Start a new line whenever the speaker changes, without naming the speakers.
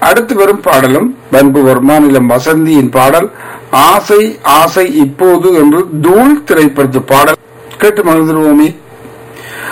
அடுத்து வரும் பாடலும் பண்புவர் மாநிலம் வசந்தியின் பாடல் ஆசை ஆசை இப்போது என்று தூள் திரைப்படத்து பாடல் கேட்டு மகிழ்ந்துருவோமே.